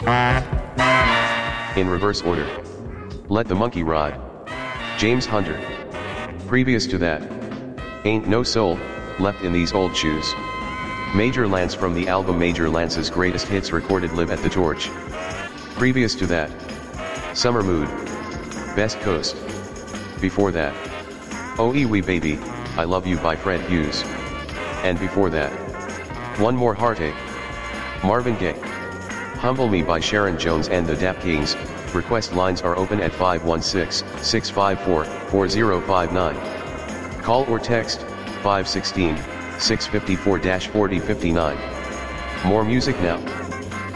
In reverse order. Let the Monkey Ride. James Hunter. Previous to that. Ain't No Soul Left in These Old Shoes. Major Lance from the album Major Lance's Greatest Hits recorded live at the Torch. Previous to that. Summer Mood. Best Coast. Before that. Oh Wee Baby, I Love You by Fred Hughes. And before that. One More Heartache. Marvin Gaye. Humble Me by Sharon Jones and the Dap Kings. Request lines are open at 516-654-4059. Call or text 516-654-4059. More music now.